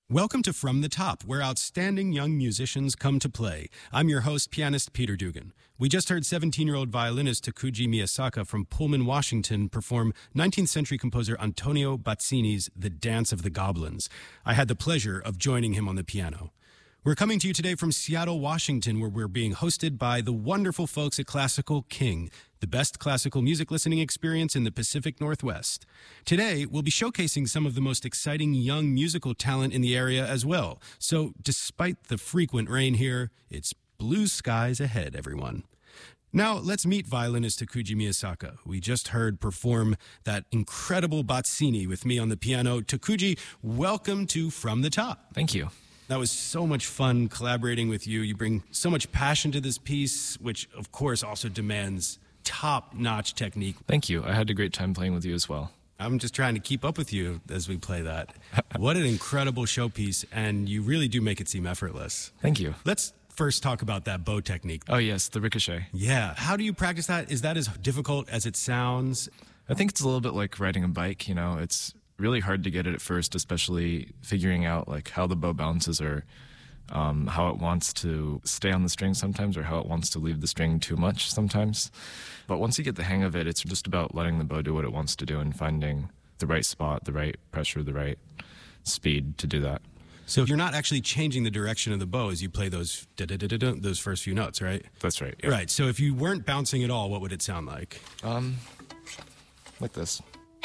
Welcome to From the Top, where outstanding young musicians come to play. I'm your host, pianist Peter Dugan. We just heard 17-year-old violinist Takuji Miyasaka from Pullman, Washington, perform 19th century composer Antonio Bazzini's The Dance of the Goblins. I had the pleasure of joining him on the piano. We're coming to you today from Seattle, Washington, where we're being hosted by the wonderful folks at Classical King, the best classical music listening experience in the Pacific Northwest. Today, we'll be showcasing some of the most exciting young musical talent in the area as well. So, despite the frequent rain here, it's blue skies ahead, everyone. Now, let's meet violinist Takuji Miyasaka, who we just heard perform that incredible Bazzini with me on the piano. Takuji, welcome to From the Top. Thank you. That was so much fun collaborating with you. You bring so much passion to this piece, which, of course, also demands top-notch technique. Thank you. I had a great time playing with you as well. I'm just trying to keep up with you as we play that. What an incredible showpiece, and you really do make it seem effortless. Thank you. Let's first talk about that bow technique. Oh, yes, the ricochet. Yeah. How do you practice that? Is that as difficult as it sounds? I think it's a little bit like riding a bike, you know. It's really hard to get it at first, especially figuring out like how the bow bounces or how it wants to stay on the string sometimes or how it wants to leave the string too much sometimes. But once you get the hang of it, it's just about letting the bow do what it wants to do and finding the right spot, the right pressure, the right speed to do that. So you're not actually changing the direction of the bow as you play those those first few notes, right? That's right. Yeah. Right. So if you weren't bouncing at all, what would it sound like? Like this.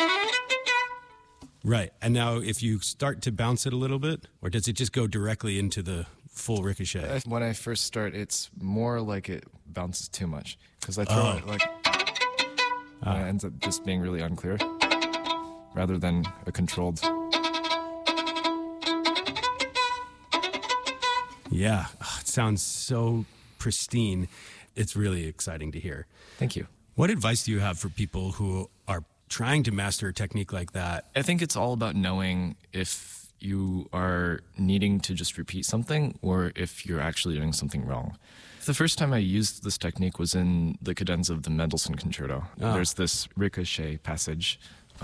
Right. And now if you start to bounce it a little bit, or does it just go directly into the full ricochet? When I first start, it's more like it bounces too much because I throw it like and it ends up just being really unclear rather than a controlled. Yeah. Oh, it sounds so pristine. It's really exciting to hear. Thank you. What advice do you have for people who are trying to master a technique like that? I think it's all about knowing if you are needing to just repeat something or if you're actually doing something wrong. The first time I used this technique was in the cadenza of the Mendelssohn Concerto. Oh. There's this ricochet passage.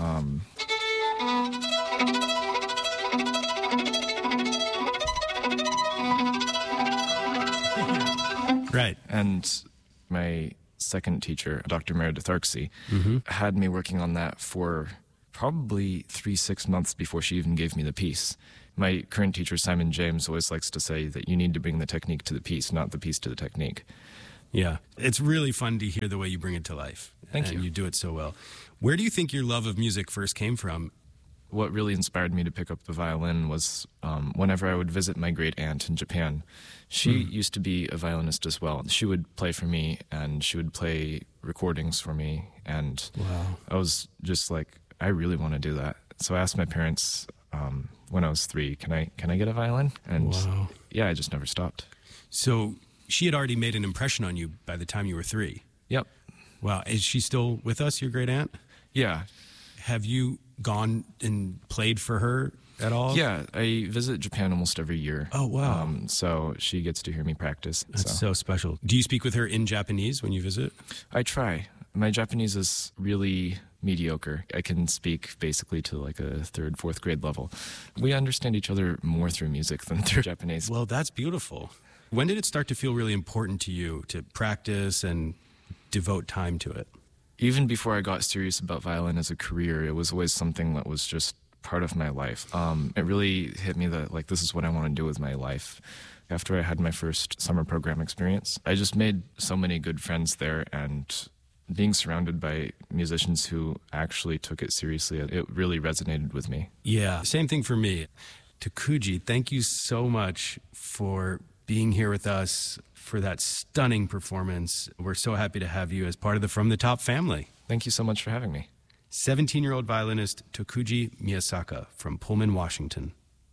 Right. And my second teacher, Dr. Meredith Arksey, had me working on that for probably 3-6 months before she even gave me the piece. My current teacher, Simon James, always likes to say that you need to bring the technique to the piece, not the piece to the technique. Yeah. It's really fun to hear the way you bring it to life. Thank you. And you do it so well. Where do you think your love of music first came from? What really inspired me to pick up the violin was whenever I would visit my great aunt in Japan. She used to be a violinist as well. She would play for me, and she would play recordings for me. And Wow. I was just like, I really want to do that. So I asked my parents when I was 3, can I get a violin? And Wow. yeah, I just never stopped. So she had already made an impression on you by the time you were 3. Yep. Wow. Is she still with us, your great aunt? Yeah. Have you gone and played for her at all? Yeah, I visit Japan almost every year. Oh, wow. So she gets to hear me practice. That's so special. Do you speak with her in Japanese when you visit? I try. My Japanese is really mediocre. I can speak basically to like a 3rd, 4th grade level. We understand each other more through music than through Japanese. Well, that's beautiful. When did it start to feel really important to you to practice and devote time to it? Even before I got serious about violin as a career, it was always something that was just part of my life. It really hit me that like this is what I want to do with my life. After I had my first summer program experience, I just made so many good friends there, and being surrounded by musicians who actually took it seriously, it really resonated with me. Yeah, same thing for me. Takuji, thank you so much for being here with us, for that stunning performance. We're so happy to have you as part of the From the Top family. Thank you so much for having me. 17-year-old violinist Takuji Miyasaka from Pullman, Washington.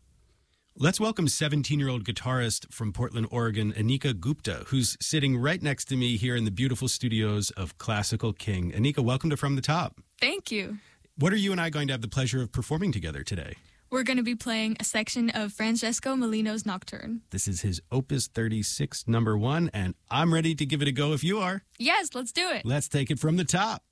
Let's welcome 17-year-old guitarist from Portland, Oregon, Anika Gupta, who's sitting right next to me here in the beautiful studios of Classical King. Anika, welcome to From the Top. Thank you. What are you and I going to have the pleasure of performing together today? We're going to be playing a section of Francesco Melino's Nocturne. This is his Opus 36, number 1, and I'm ready to give it a go if you are. Yes, let's do it. Let's take it from the top.